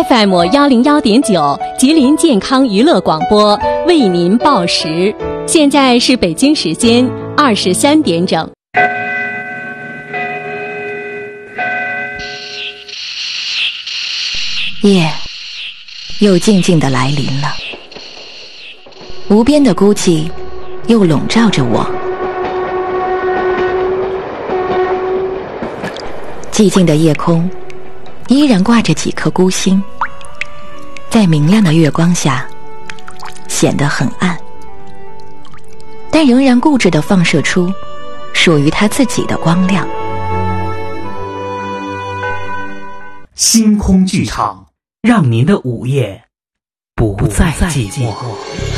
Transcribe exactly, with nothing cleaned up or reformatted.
F M 幺零幺点九吉林健康娱乐广播为您报时，现在是北京时间二十三点整。 夜又静静地来临了，无边的孤寂又笼罩着我。寂静的夜空依然挂着几颗孤星，在明亮的月光下显得很暗，但仍然固执地放射出属于它自己的光亮。 星空剧场，让您的午夜不再寂寞。